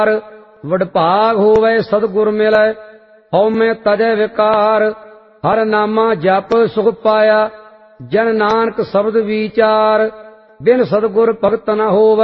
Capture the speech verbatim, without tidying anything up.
वडभाग होवे सतगुर मिलै, हउमै तजै विकार। हर नामा जप सुख पाया, जन नानक शब्द विचार। बिन सतगुर भगत न होवै,